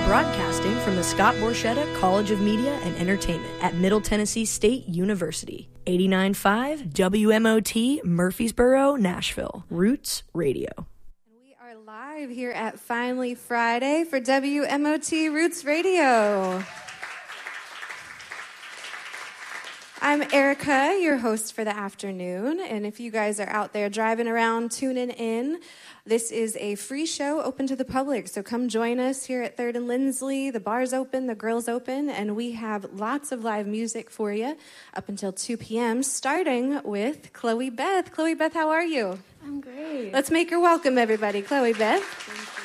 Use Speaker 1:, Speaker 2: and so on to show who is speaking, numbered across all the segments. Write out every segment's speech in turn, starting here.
Speaker 1: Broadcasting from the Scott Borchetta College of Media and Entertainment at Middle Tennessee State University. 89.5 WMOT, Murfreesboro, Nashville. Roots Radio.
Speaker 2: We are live here at Finally Friday for WMOT Roots Radio. I'm Erica, your host for the afternoon, and if you guys are out there driving around, tuning in, this is a free show open to the public, so come join us here at 3rd and Lindsley. The bar's open, the grill's open, and we have lots of live music for you up until 2 p.m., starting with Chloe Beth. Chloe Beth, how are you?
Speaker 3: I'm great.
Speaker 2: Let's make her welcome, everybody. Chloe Beth.
Speaker 3: Thank you.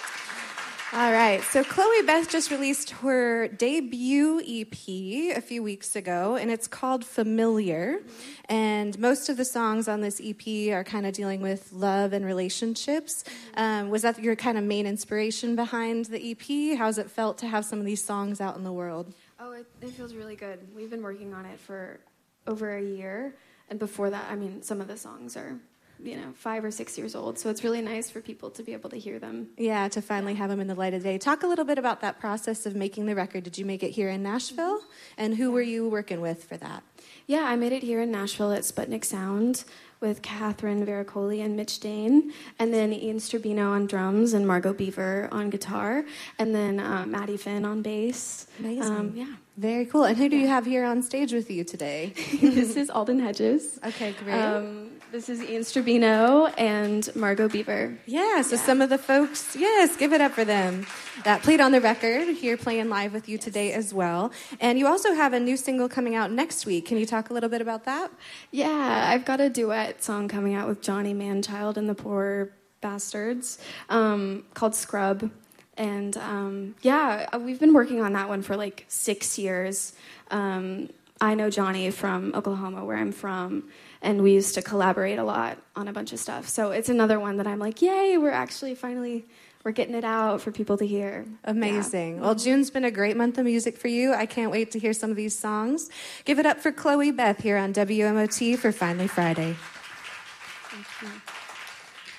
Speaker 2: All right, so Chloe Beth just released her debut EP a few weeks ago, and it's called Familiar. And most of the songs on this EP are kind of dealing with love and relationships. Was that your kind of main inspiration behind the EP? How's it felt to have some of these songs out in the world?
Speaker 3: Oh, it feels really good. We've been working on it for over a year, and before that, some of the songs are 5 or 6 years old. So it's really nice for people to be able to hear them.
Speaker 2: Yeah, to finally have them in the light of day. Talk a little bit about that process of making the record. Did you make it here in Nashville? And who were you working with for that?
Speaker 3: Yeah, I made it here in Nashville at Sputnik Sound with Catherine Vericoli and Mitch Dane, and then Ian Sturbino on drums and Margot Beaver on guitar, and then Maddie Finn on bass.
Speaker 2: Amazing.
Speaker 3: Yeah.
Speaker 2: Very cool. And who do you have here on stage with you today?
Speaker 3: This is Alden Hedges.
Speaker 2: Okay, great.
Speaker 3: This is Ian Sturbino and Margot Beaver.
Speaker 2: Yeah, so some of the folks, yes, give it up for them, that played on the record here playing live with you today as well. And you also have a new single coming out next week. Can you talk a little bit about that?
Speaker 3: Yeah, I've got a duet song coming out with Johnny Manchild and the Poor Bastards called Scrub. And we've been working on that one for like 6 years. I know Johnny from Oklahoma, where I'm from, and we used to collaborate a lot on a bunch of stuff. So it's another one that I'm like, yay, we're getting it out for people to hear.
Speaker 2: Amazing.
Speaker 3: Yeah.
Speaker 2: Well, June's been a great month of music for you. I can't wait to hear some of these songs. Give it up for Chloe Beth here on WMOT for Finally Friday.
Speaker 3: Thank you.